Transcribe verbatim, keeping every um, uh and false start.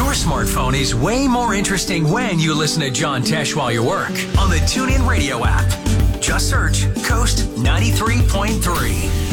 Your smartphone is way more interesting when you listen to John Tesh while you work on the TuneIn Radio app. Just search Coast ninety-three point three.